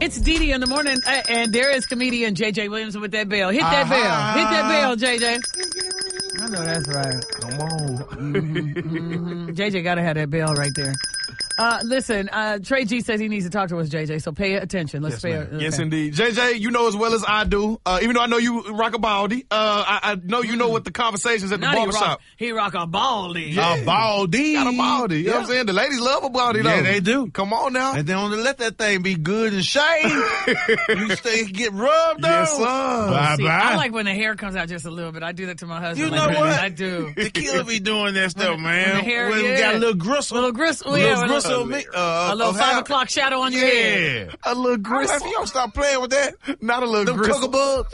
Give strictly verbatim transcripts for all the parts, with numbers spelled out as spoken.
It's Dee Dee in the morning, uh, and there is comedian J J Williams with that bell. Hit that Uh-huh. bell. Hit that bell, J J. I know that's right. Come on. Mm-hmm, mm-hmm. J J got to have that bell right there. Uh, listen, uh, Trey G says he needs to talk to us, J J, so pay attention. Let's Yes, pay ma'am. okay. Yes, indeed. J J, you know as well as I do, uh, even though I know you rock a baldy, uh, I, I know you know what the conversations at the Now he barbershop. rock, he rock a baldy. Yeah. A baldy. Got a baldy. You know what I'm saying? The ladies love a baldy, though. Yeah, they do. Come on now. And then on the let that thing be good and shaved. You stay get rubbed Yes, on. sir. Bye See, bye. I like when the hair comes out just a little bit. I do that to my husband. You like, know what? I do. The killer be doing that stuff, man. when the hair- when we yeah. got a little gristle. Little gristle, little yeah, gristle. a little- uh, a little of five how- o'clock shadow on your head. Yeah. A little I'm gristle. like, you don't stop playing with that. Not a little Them gristle.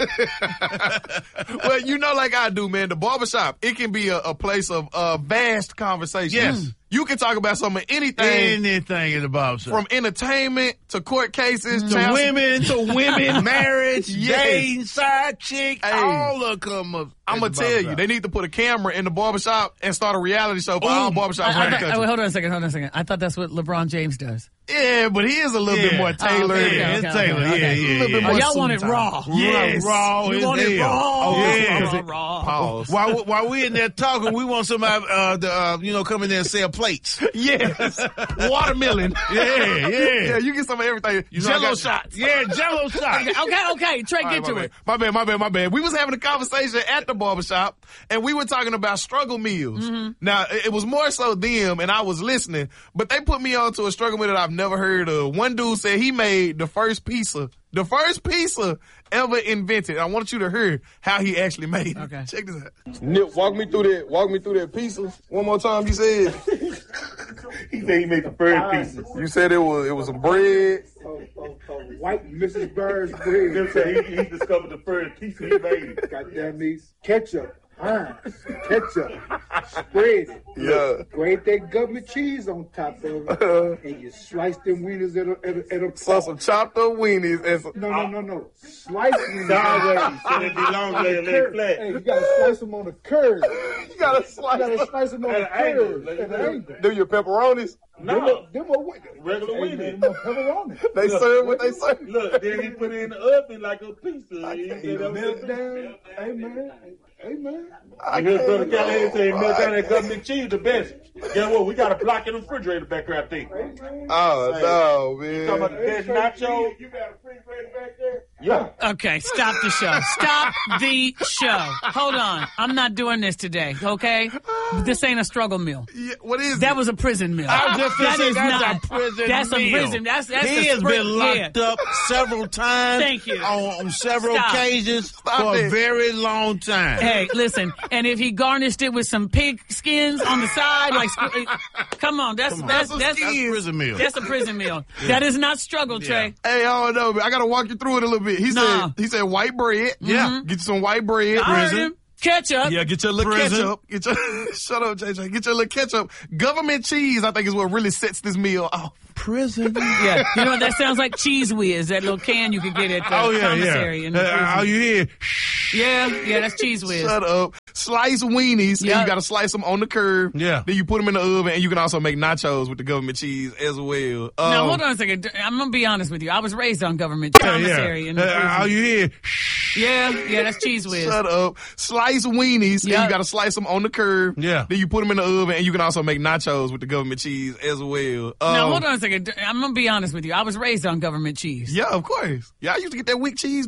cuckabug. Well, you know, like I do, man, the barbershop, it can be a, a place of uh, vast conversations. Yes. You can talk about some of anything, Anything in the barbershop. from entertainment to court cases to child- women, to women, marriage, Yes. dating, side chick, Hey. all of come up. I'm at gonna the tell you, barbershop. they need to put a camera in the barbershop and start a reality show for Ooh. all barbershops I, I around the thought, country. wait, hold on a second. Hold on a second. I thought that's what LeBron James does. Yeah, but he is a little bit Yeah. more tailored. Oh, okay, Yeah, okay, it's Taylor. okay, okay. Yeah, yeah, A little bit yeah. Oh, more y'all suit want it time. raw. Yes. Raw You is want it hell. raw. Oh, raw, yeah. raw, raw. Pause. While while we in there talking, we want somebody uh, to uh, you know come in there and sell plates. Yes. Watermelon. Yeah, yeah. Yeah, you get some of everything. You know, I Jello got- shots. Yeah, Jello shots. Okay, okay, okay. Trey, All get right, to my it. bad. My bad, my bad, my bad. We was having a conversation at the barbershop, and we were talking about struggle meals. Mm-hmm. Now, it it was more so them, and I was listening, but they put me on to a struggle meal that I've never heard of. One dude said he made the first pizza, the first pizza ever invented. I want you to hear how he actually made it. Okay. Check this out. Nip, walk me through that. Walk me through that pizza. One more time, you said. He said he made the first pieces. You said it was it was some bread. White Missus Bird's bread. Them said he, he discovered the first piece he made. Goddamn me. Ketchup. Heinz. Ketchup. Spread it. Yeah. Grate that government cheese on top of it. And you slice them wieners at a, at a, at a Saw some chopped up weenies and some. No, no, no, no. Slice wieners. Sideways, so they be long, On the they lay curve. flat. Hey, you gotta slice them on the curve. You gotta You slice gotta them. slice them on At the an angle, curve. like At an that. angle. Do your pepperonis? Them No, are- them are what- regular Hey, wieners. them are pepperoni. They serve what they serve. Look, then he put it in the oven like a pizza. He Hey, said that was melt a down. Hey, man. Hey, man. I heard Brother Callahan say melt down that government cheese the best. Guess what? We got a block in the refrigerator back there, I think. Oh, no, man. Talking about the best nacho. You got a refrigerator back there? Yeah. Okay, stop the show. Stop the show. Hold on. I'm not doing this today, okay? This ain't a struggle meal. Yeah, what is That it? was a prison meal. I was just gonna That say is that's not- a prison That's meal. a prison. That's that's he a has spring- been locked yeah. up several times. Thank you. On, on several Stop. occasions Stop for it. a very long time. Hey, listen, and if he garnished it with some pig skins on the side, like, come on, that's that's some that's, That's a prison meal. that's a prison meal. That is not struggle, Trey. Hey, I don't know, man. I gotta walk you through it a little bit. He Nah. said he said white bread. Yeah. Get you some white bread. I heard Prison. him. Ketchup. Yeah, get your little Prison. ketchup. Get your shut up, J J. Get your little ketchup. Government cheese, I think, is what really sets this meal off. Prison. Yeah, you know what that sounds like? Cheese Whiz, that little can you could get at the Oh yeah, commissary. yeah. In the Uh, prison. all you hear? yeah, yeah, that's Cheese Whiz. Shut up. Slice weenies, Yeah. and you gotta slice them on the curb. Yeah. Then you put them in the oven, and you can also make nachos with the government cheese as well. Now, Um, hold on a second. I'm going to be honest with you. I was raised on government Yeah, commissary. yeah. In the Uh, all prison. you hear? Yeah, yeah, that's Cheese Whiz. Shut up. Slice weenies, Yeah. and you gotta slice them on the curb. Yeah. Then you put them in the oven, and you can also make nachos with the government cheese as well. Now, Um, hold on a second. I'm going to be honest with you. I was raised on government cheese. Yeah, of course. Yeah, I used to get that weak cheese